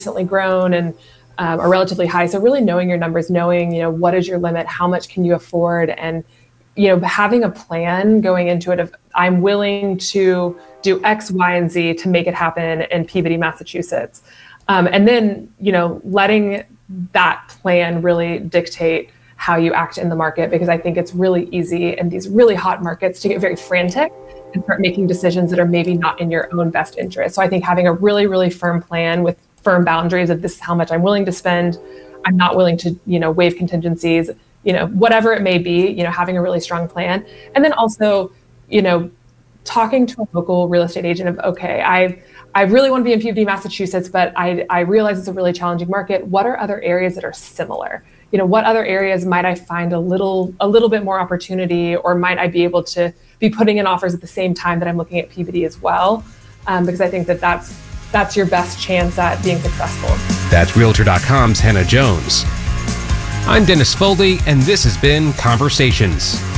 recently grown and are relatively high. So really knowing your numbers, knowing, what is your limit, how much can you afford, and, having a plan going into it of I'm willing to do X, Y, and Z to make it happen in Peabody, Massachusetts. And then, letting that plan really dictate how you act in the market, because I think it's really easy in these really hot markets to get very frantic and start making decisions that are maybe not in your own best interest. So I think having a really, really firm plan with firm boundaries of this is how much I'm willing to spend. I'm not willing to, waive contingencies, whatever it may be, having a really strong plan. And then also, talking to a local real estate agent of, okay, I really want to be in Peabody, Massachusetts, but I realize it's a really challenging market. What are other areas that are similar? What other areas might I find a little bit more opportunity, or might I be able to be putting in offers at the same time that I'm looking at Peabody as well? Because I think that's your best chance at being successful. That's Realtor.com's Hannah Jones. I'm Dennis Foldy, and this has been Conversations.